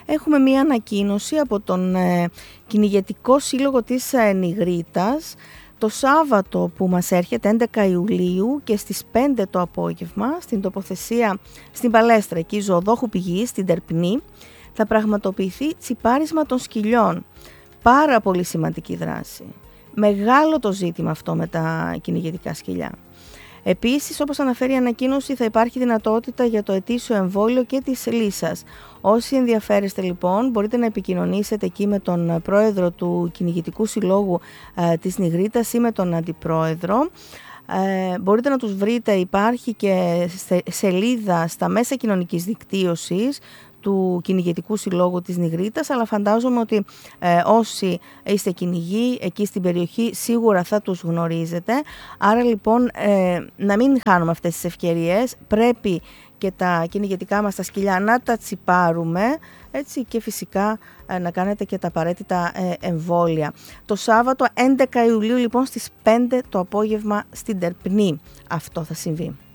έχουμε μία ανακοίνωση από τον Κυνηγετικό Σύλλογο της Νιγρίτας. Το Σάββατο που μας έρχεται, 11 Ιουλίου, και στις 5 το απόγευμα, στην τοποθεσία, στην παλέστρα εκεί Ζωοδόχου Πηγής, στην Τερπνή, θα πραγματοποιηθεί τσιπάρισμα των σκυλιών. Πάρα πολύ σημαντική δράση. Μεγάλο το ζήτημα αυτό με τα κυνηγετικά σκυλιά. Επίσης, όπως αναφέρει η ανακοίνωση, θα υπάρχει δυνατότητα για το ετήσιο εμβόλιο και της λύσας. Όσοι ενδιαφέρεστε λοιπόν, μπορείτε να επικοινωνήσετε εκεί με τον πρόεδρο του Κυνηγετικού Συλλόγου της Νιγρίτας ή με τον αντιπρόεδρο. Μπορείτε να τους βρείτε, υπάρχει και σελίδα στα μέσα κοινωνικής δικτύωσης του Κυνηγετικού Συλλόγου της Νιγρίτας, αλλά φαντάζομαι ότι όσοι είστε κυνηγοί εκεί στην περιοχή σίγουρα θα τους γνωρίζετε. Άρα λοιπόν να μην χάνουμε αυτές τις ευκαιρίες, πρέπει και τα κυνηγετικά μας τα σκυλιά να τα τσιπάρουμε, έτσι, και φυσικά να κάνετε και τα απαραίτητα εμβόλια. Το Σάββατο 11 Ιουλίου λοιπόν στις 5 το απόγευμα στην Τερπνή αυτό θα συμβεί.